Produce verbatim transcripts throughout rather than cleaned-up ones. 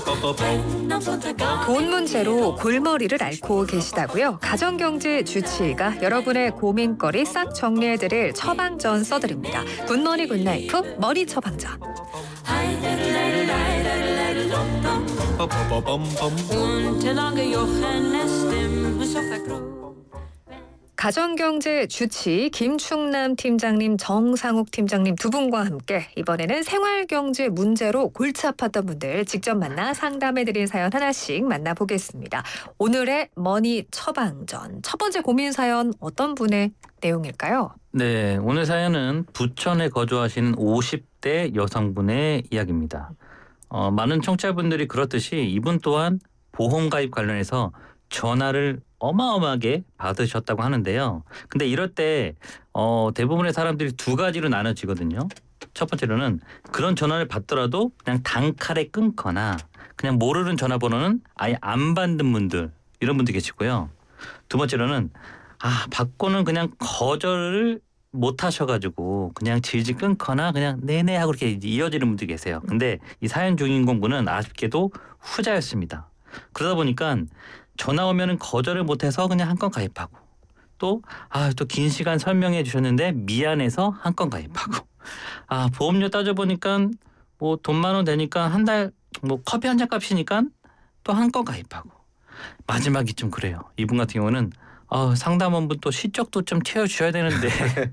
돈 문제로 골머리를 앓고 계시다고요? 가정경제 주치의가 여러분의 고민거리 싹 정리해드릴 처방전 써드립니다. 굿머니 굿나이프 머리 처방전. 가정경제 주치의 김충남 팀장님, 정상욱 팀장님 두 분과 함께 이번에는 생활경제 문제로 골치 아팠던 분들 직접 만나 상담해드린 사연 하나씩 만나보겠습니다. 오늘의 머니 처방전. 첫 번째 고민 사연 어떤 분의 내용일까요? 네, 오늘 사연은 부천에 거주하시는 오십 대 여성분의 이야기입니다. 어, 많은 청취자분들이 그렇듯이 이분 또한 보험 가입 관련해서 전화를 어마어마하게 받으셨다고 하는데요. 근데 이럴 때 어, 대부분의 사람들이 두 가지로 나눠지거든요. 첫 번째로는 그런 전화를 받더라도 그냥 단칼에 끊거나 그냥 모르는 전화번호는 아예 안 받는 분들, 이런 분들 계시고요. 두 번째로는 아 받고는 그냥 거절을 못 하셔가지고 그냥 질질 끊거나 그냥 네네 하고 이렇게 이어지는 분들이 계세요. 근데 이 사연 주인공분은 아쉽게도 후자였습니다. 그러다 보니까 전화 오면은 거절을 못해서 그냥 한 건 가입하고 또 아 또 긴 시간 설명해 주셨는데 미안해서 한 건 가입하고 아 보험료 따져보니까 뭐 돈만 원 되니까 한 달 뭐 커피 한 잔 값이니까 또 한 건 가입하고 마지막이 좀 그래요. 이분 같은 경우는 어, 상담원분 또 실적도 좀 채워주셔야 되는데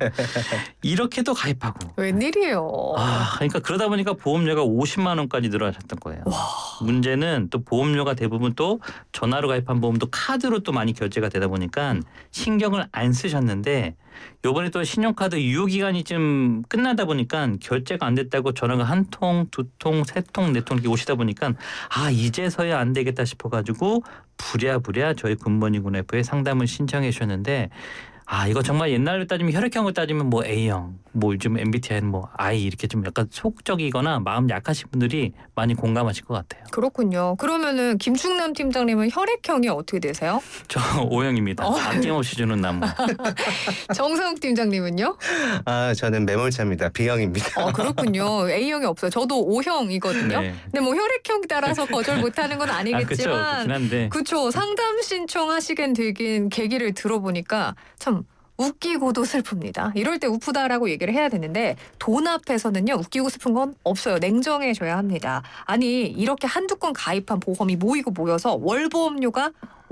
이렇게도 가입하고. 웬일이에요? 아, 그러니까 그러다 보니까 보험료가 오십만 원까지 늘어나셨던 거예요. 와. 문제는 또 보험료가 대부분 또 전화로 가입한 보험도 카드로 또 많이 결제가 되다 보니까 신경을 안 쓰셨는데 요번에 또 신용카드 유효기간이 좀 끝나다 보니까 결제가 안 됐다고 전화가 한 통, 두 통, 세 통, 네 통 이렇게 오시다 보니까 아 이제서야 안 되겠다 싶어가지고 부랴부랴 저희 굿모닝 굿나이프에 상담을 신청해 주셨는데 아 이거 정말 옛날로 따지면 혈액형을 따지면 뭐 A형, 뭐 요즘 엠비티아이는 뭐 I 이렇게 좀 약간 소극적이거나 마음 약하신 분들이 많이 공감하실 것 같아요. 그렇군요. 그러면은 김충남 팀장님은 혈액형이 어떻게 되세요? 저 O형입니다. 어. 아낌없이 주는 나무. 정상욱 팀장님은요? 아, 저는 매몰차입니다. B형입니다. 어, 그렇군요. A형이 없어요. 저도 O형이거든요. 네. 근데 뭐 혈액형 따라서 거절 못하는 건 아 그렇죠. 아니겠지만 그렇긴 한데. 그쵸. 상담 신청하시게 되긴 계기를 들어보니까 참 웃기고도 슬픕니다. 이럴 때 우프다라고 얘기를 해야 되는데 돈 앞에서는요. 웃기고 슬픈 건 없어요. 냉정해져야 합니다. 아니 이렇게 한두 건 가입한 보험이 모이고 모여서 월보험료가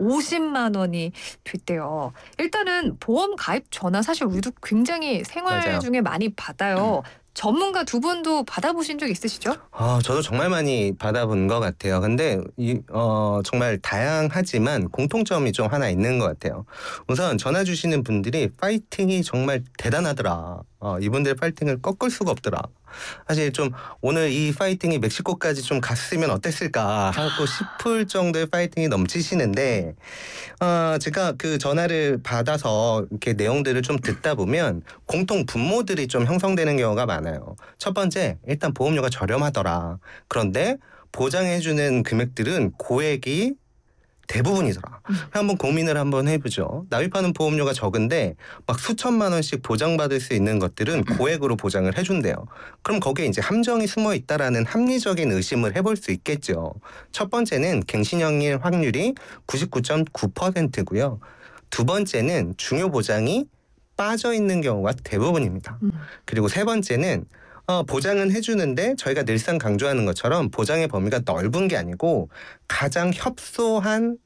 오십만 원이 됐대요. 일단은 보험 가입 전화 사실 우리도 굉장히 생활 맞아요. 중에 많이 받아요. 전문가 두 분도 받아보신 적 있으시죠? 아, 저도 정말 많이 받아본 것 같아요. 근데 이, 어, 정말 다양하지만 공통점이 좀 하나 있는 것 같아요. 우선 전화 주시는 분들이 파이팅이 정말 대단하더라. 어, 이분들 파이팅을 꺾을 수가 없더라. 사실 좀 오늘 이 파이팅이 멕시코까지 좀 갔으면 어땠을까 하고 싶을 정도의 파이팅이 넘치시는데 어, 제가 그 전화를 받아서 이렇게 내용들을 좀 듣다 보면 공통 분모들이 좀 형성되는 경우가 많아요. 첫 번째, 일단 보험료가 저렴하더라. 그런데 보장해주는 금액들은 고액이 대부분이더라. 음. 한번 고민을 한번 해보죠. 납입하는 보험료가 적은데 막 수천만 원씩 보장받을 수 있는 것들은 고액으로 보장을 해준대요. 그럼 거기에 이제 함정이 숨어 있다라는 합리적인 의심을 해볼 수 있겠죠. 첫 번째는 갱신형일 확률이 구십구 점 구 퍼센트고요. 두 번째는 중요 보장이 빠져 있는 경우가 대부분입니다. 음. 그리고 세 번째는 어, 보장은 해주는데 저희가 늘상 강조하는 것처럼 보장의 범위가 넓은 게 아니고 가장 협소한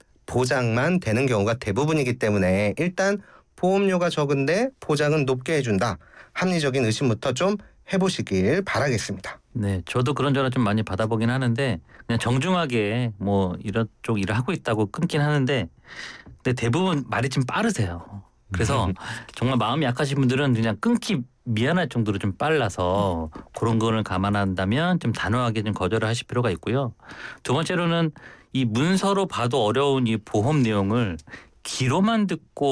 보장만 되는 경우가 대부분이기 때문에 일단 보험료가 적은데 보장은 높게 해준다. 합리적인 의심부터 좀 해보시길 바라겠습니다. 네, 저도 그런 전화 좀 많이 받아보긴 하는데 그냥 정중하게 뭐 이런 쪽 일을 하고 있다고 끊긴 하는데 근데 대부분 말이 좀 빠르세요. 그래서 정말 마음이 약하신 분들은 그냥 끊기 미안할 정도로 좀 빨라서 그런 거를 감안한다면 좀 단호하게 좀 거절을 하실 필요가 있고요. 두 번째로는 이 문서로 봐도 어려운 이 보험 내용을 귀로만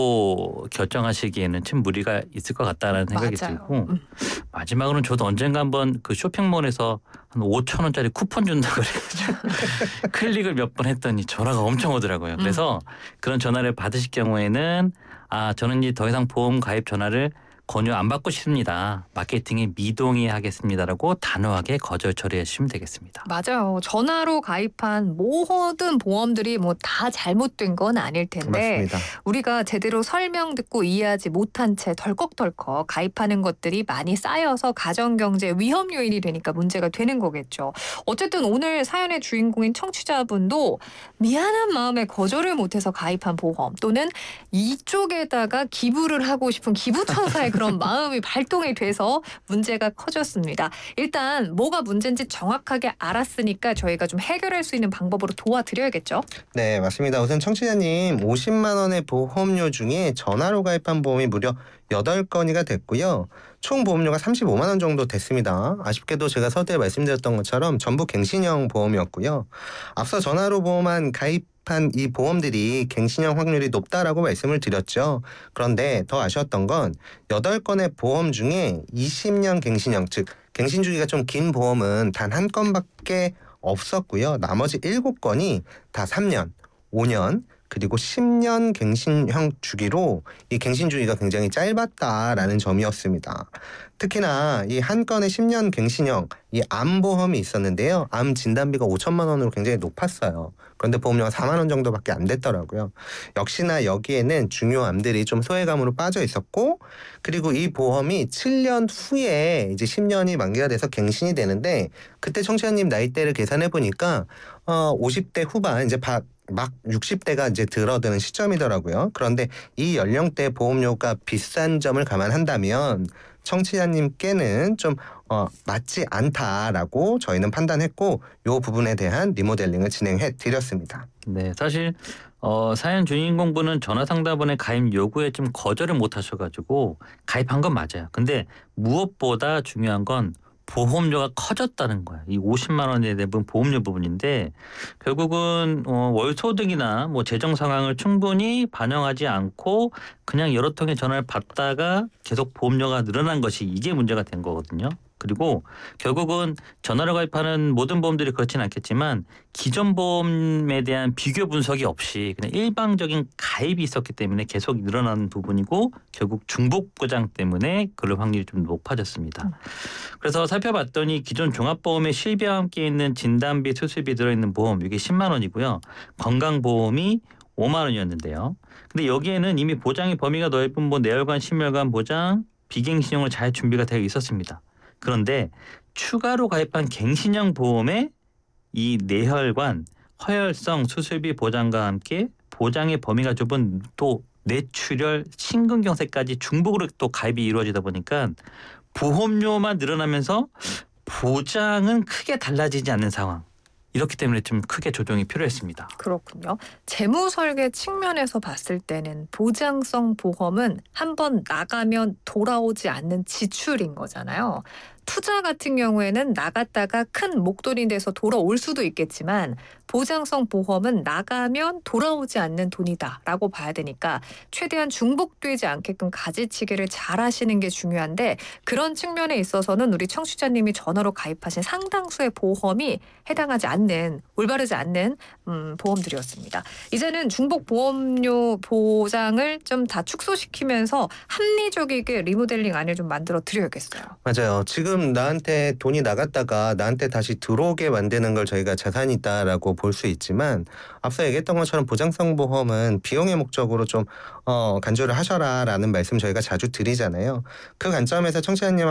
듣고 결정하시기에는 참 무리가 있을 것 같다는 생각이 맞아요. 들고 음. 마지막으로는 저도 언젠가 한번 그 쇼핑몰에서 한 오천 원짜리 쿠폰 준다고 그래가지고 클릭을 몇 번 했더니 전화가 엄청 오더라고요. 그래서 그런 전화를 받으실 경우에는 아 저는 이제 더 이상 보험 가입 전화를 권유 안 받고 싶습니다. 마케팅에 미동의하겠습니다라고 단호하게 거절 처리하시면 되겠습니다. 맞아요. 전화로 가입한 모든 보험들이 뭐 다 잘못된 건 아닐 텐데 맞습니다. 우리가 제대로 설명 듣고 이해하지 못한 채 덜컥덜컥 가입하는 것들이 많이 쌓여서 가정경제 위험 요인이 되니까 문제가 되는 거겠죠. 어쨌든 오늘 사연의 주인공인 청취자분도 미안한 마음에 거절을 못해서 가입한 보험 또는 이쪽에다가 기부를 하고 싶은 기부천사의 그런 마음이 발동이 돼서 문제가 커졌습니다. 일단 뭐가 문제인지 정확하게 알았으니까 저희가 좀 해결할 수 있는 방법으로 도와드려야겠죠. 네, 맞습니다. 우선 청취자님 오십만 원의 보험료 중에 전화로 가입한 보험이 무려 여덟 건이가 됐고요. 총 보험료가 삼십오만 원 정도 됐습니다. 아쉽게도 제가 서두에 말씀드렸던 것처럼 전부 갱신형 보험이었고요. 앞서 전화로 보험한 가입한 이 보험들이 갱신형 확률이 높다라고 말씀을 드렸죠. 그런데 더 아쉬웠던 건 여덟 건의 보험 중에 이십 년 갱신형, 즉 갱신 주기가 좀 긴 보험은 단 한 건밖에 없었고요. 나머지 일곱 건이 다 삼 년, 오 년, 그리고 십 년 갱신형 주기로 이 갱신 주기가 굉장히 짧았다라는 점이었습니다. 특히나 이 한 건의 십 년 갱신형 이 암보험이 있었는데요. 암 진단비가 오천만 원으로 굉장히 높았어요. 그런데 보험료가 사만 원 정도밖에 안 됐더라고요. 역시나 여기에는 중요 암들이 좀 소외감으로 빠져 있었고, 그리고 이 보험이 칠 년 후에 이제 십 년이 만기가 돼서 갱신이 되는데, 그때 청취자님 나이대를 계산해 보니까 어 오십 대 후반 이제 바, 막 육십 대가 이제 들어드는 시점이더라고요. 그런데 이 연령대 보험료가 비싼 점을 감안한다면 청취자님께는 좀 어, 맞지 않다라고 저희는 판단했고 이 부분에 대한 리모델링을 진행해 드렸습니다. 네, 사실 어, 사연 주인공분은 전화 상담원의 가입 요구에 좀 거절을 못 하셔가지고 가입한 건 맞아요. 근데 무엇보다 중요한 건 보험료가 커졌다는 거야. 이 오십만 원에 대한 보험료 부분인데 결국은 어, 월 소득이나 뭐 재정 상황을 충분히 반영하지 않고 그냥 여러 통의 전화를 받다가 계속 보험료가 늘어난 것이 이게 문제가 된 거거든요. 그리고 결국은 전화로 가입하는 모든 보험들이 그렇지는 않겠지만 기존 보험에 대한 비교 분석이 없이 그냥 일방적인 가입이 있었기 때문에 계속 늘어나는 부분이고 결국 중복 보장 때문에 그럴 확률이 좀 높아졌습니다. 그래서 살펴봤더니 기존 종합보험에 실비와 함께 있는 진단비, 수술비 들어있는 보험 이게 십만 원이고요. 건강보험이 오만 원이었는데요. 근데 여기에는 이미 보장의 범위가 넓은 뭐 내혈관, 심혈관 보장, 비갱신형으로 잘 준비가 되어 있었습니다. 그런데 추가로 가입한 갱신형 보험에 이 뇌혈관, 허혈성 수술비 보장과 함께 보장의 범위가 좁은 또 뇌출혈, 심근경색까지 중복으로 또 가입이 이루어지다 보니까 보험료만 늘어나면서 보장은 크게 달라지지 않는 상황. 이렇기 때문에 좀 크게 조정이 필요했습니다. 그렇군요. 재무 설계 측면에서 봤을 때는 보장성 보험은 한번 나가면 돌아오지 않는 지출인 거잖아요. 투자 같은 경우에는 나갔다가 큰 목돈이 돼서 돌아올 수도 있겠지만 보장성 보험은 나가면 돌아오지 않는 돈이다라고 봐야 되니까 최대한 중복되지 않게끔 가지치기를 잘 하시는 게 중요한데 그런 측면에 있어서는 우리 청취자님이 전화로 가입하신 상당수의 보험이 해당하지 않는 올바르지 않는 음, 보험들이었습니다. 이제는 중복 보험료 보장을 좀 다 축소시키면서 합리적이게 리모델링 안을 좀 만들어 드려야겠어요. 맞아요. 지금 나한테 돈이 나갔다가 나한테 다시 들어오게 만드는 걸 저희가 자산이다라고 볼 수 있지만 앞서 얘기했던 것처럼 보장성 보험은 비용의 목적으로 좀 어, 간주를 하셔라라는 말씀 저희가 자주 드리잖아요. 그 관점에서 청취자님